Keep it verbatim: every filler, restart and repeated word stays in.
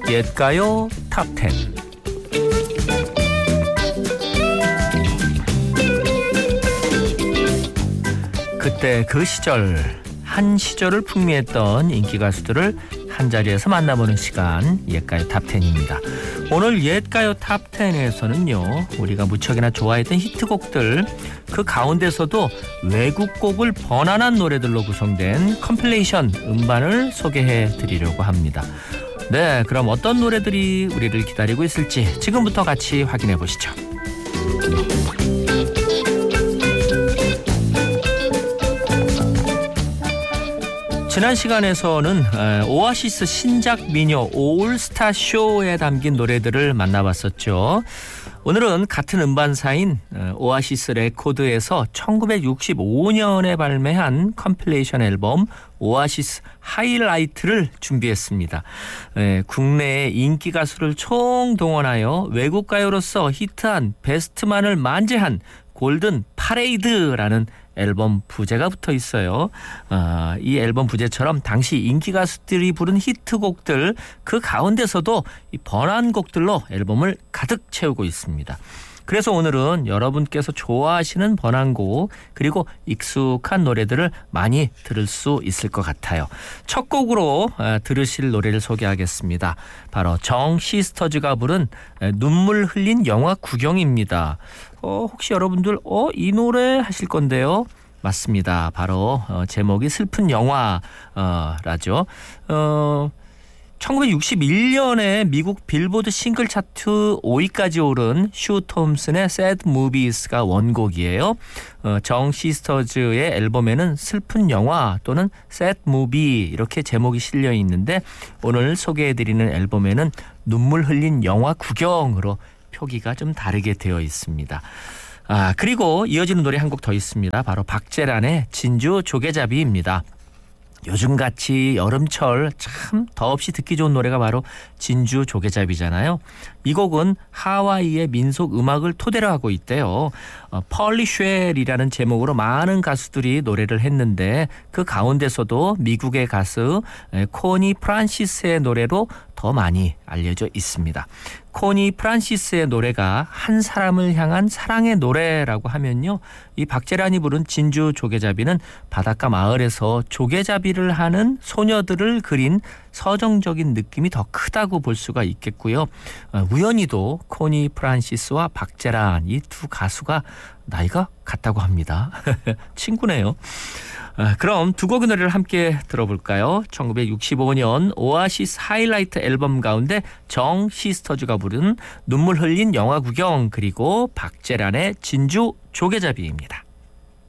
옛가요 탑텐. 그때 그 시절, 한 시절을 풍미했던 인기 가수들을 한자리에서 만나보는 시간, 옛가요 탑텐입니다. 오늘 옛가요 탑텐에서는요, 우리가 무척이나 좋아했던 히트곡들, 그 가운데서도 외국곡을 번안한 노래들로 구성된 컴필레이션 음반을 소개해 드리려고 합니다. 네, 그럼 어떤 노래들이 우리를 기다리고 있을지 지금부터 같이 확인해 보시죠. 지난 시간에서는 오아시스 신작 미녀 올스타 쇼에 담긴 노래들을 만나봤었죠. 오늘은 같은 음반사인 오아시스 레코드에서 천구백육십오 년에 발매한 컴필레이션 앨범 오아시스 하이라이트를 준비했습니다. 네, 국내의 인기 가수를 총동원하여 외국 가요로서 히트한 베스트만을 만재한 골든 파레이드라는 앨범 부제가 붙어 있어요. 어, 이 앨범 부제처럼 당시 인기 가수들이 부른 히트곡들, 그 가운데서도 이 번안곡들로 앨범을 가득 채우고 있습니다. 그래서 오늘은 여러분께서 좋아하시는 번안곡, 그리고 익숙한 노래들을 많이 들을 수 있을 것 같아요. 첫 곡으로 들으실 노래를 소개하겠습니다. 바로 정 시스터즈가 부른 눈물 흘린 영화 구경입니다. 어, 혹시 여러분들 어, 이 노래 하실 건데요? 맞습니다. 바로 어, 제목이 슬픈 영화라죠. 어, 천구백육십일 년에 미국 빌보드 싱글 차트 오 위까지 오른 슈 톰슨의 Sad Movies가 원곡이에요. 어, 정 시스터즈의 앨범에는 슬픈 영화 또는 Sad Movie 이렇게 제목이 실려 있는데, 오늘 소개해드리는 앨범에는 눈물 흘린 영화 구경으로 표기가 좀 다르게 되어 있습니다. 아, 그리고 이어지는 노래 한 곡 더 있습니다. 바로 박재란의 진주 조개잡이입니다. 요즘같이 여름철 참 더없이 듣기 좋은 노래가 바로 진주 조개잡이잖아요. 이 곡은 하와이의 민속 음악을 토대로 하고 있대요. 어, 펄리쉘이라는 제목으로 많은 가수들이 노래를 했는데, 그 가운데서도 미국의 가수 코니 프란시스의 노래로 더 많이 알려져 있습니다. 코니 프란시스의 노래가 한 사람을 향한 사랑의 노래라고 하면요, 이 박재란이 부른 진주 조개잡이는 바닷가 마을에서 조개잡이를 하는 소녀들을 그린 서정적인 느낌이 더 크다고 볼 수가 있겠고요. 어, 우연히도 코니 프란시스와 박재란, 이 두 가수가 나이가 같다고 합니다. 친구네요. 아, 그럼 두 곡의 노래를 함께 들어볼까요? 천구백육십오 년 오아시스 하이라이트 앨범 가운데 정 시스터즈가 부른 눈물 흘린 영화 구경, 그리고 박재란의 진주 조개잡이입니다.